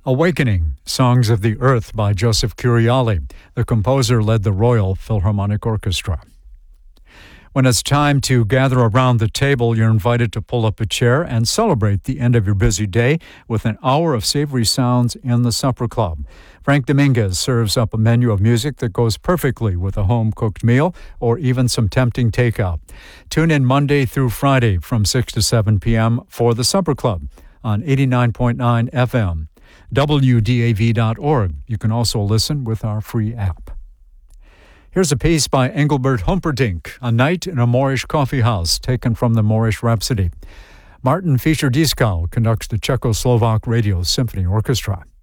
Awakening, Songs of the Earth by Joseph Curiali. The composer led the Royal Philharmonic Orchestra. When it's time to gather around the table, you're invited to pull up a chair and celebrate the end of your busy day with an hour of savory sounds in the Supper Club. Frank Dominguez serves up a menu of music that goes perfectly with a home-cooked meal or even some tempting takeout. Tune in Monday through Friday from 6 to 7 p.m. for the Supper Club on 89.9 FM. WDAV.org. You can also listen with our free app. Here's a piece by Engelbert Humperdinck, A Night in a Moorish Coffee House, taken from the Moorish Rhapsody. Martin Fischer-Dieskau conducts the Czechoslovak Radio Symphony Orchestra.